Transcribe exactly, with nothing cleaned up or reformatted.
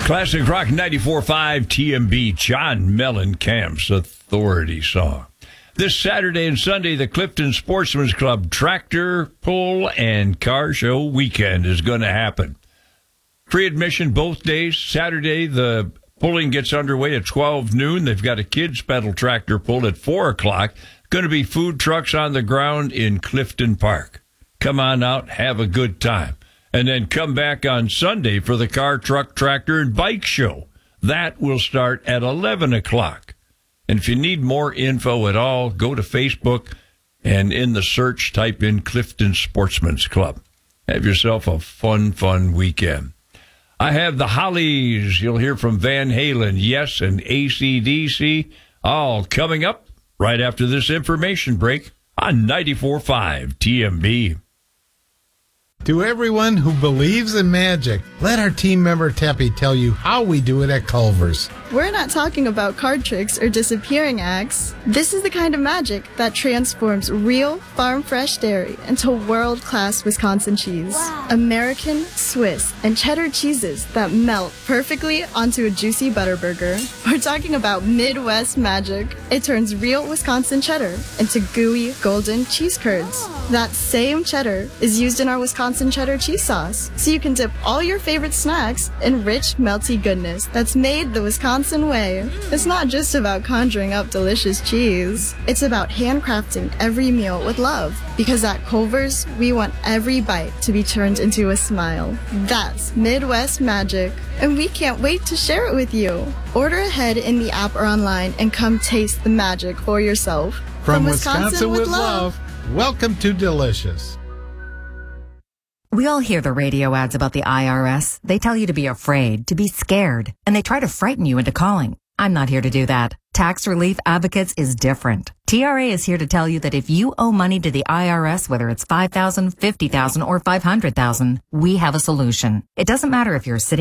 Classic Rock ninety-four point five T M B, John Mellencamp's Authority song. This Saturday and Sunday, the Clifton Sportsman's Club Tractor Pull and Car Show Weekend is going to happen. Free admission both days. Saturday, the pulling gets underway at twelve noon. They've got a kids' pedal tractor pull at four o'clock. Going to be food trucks on the ground in Clifton Park. Come on out, have a good time. And then come back on Sunday for the car, truck, tractor, and bike show. That will start at eleven o'clock. And if you need more info at all, go to Facebook and in the search, type in Clifton Sportsman's Club. Have yourself a fun, fun weekend. I have the Hollies. You'll hear from Van Halen, Yes, and A C D C, all coming up right after this information break on ninety-four point five T M B. To everyone who believes in magic, let our team member Teppy tell you how we do it at Culver's. We're not talking about card tricks or disappearing acts. This is the kind of magic that transforms real farm-fresh dairy into world-class Wisconsin cheese. Wow. American, Swiss, and cheddar cheeses that melt perfectly onto a juicy butter burger. We're talking about Midwest magic. It turns real Wisconsin cheddar into gooey, golden cheese curds. That same cheddar is used in our Wisconsin cheddar cheese sauce, so you can dip all your favorite snacks in rich, melty goodness that's made the Wisconsin way. It's not just about conjuring up delicious cheese. It's about handcrafting every meal with love. Because at Culver's, we want every bite to be turned into a smile. That's Midwest magic, and we can't wait to share it with you. Order ahead in the app or online and come taste the magic for yourself. From, From Wisconsin, Wisconsin with, with love, love, welcome to Delicious. We all hear the radio ads about the I R S. They tell you to be afraid, to be scared, and they try to frighten you into calling. I'm not here to do that. Tax Relief Advocates is different. T R A is here to tell you that if you owe money to the I R S, whether it's five thousand dollars, fifty thousand dollars, or five hundred thousand dollars, we have a solution. It doesn't matter if you're sitting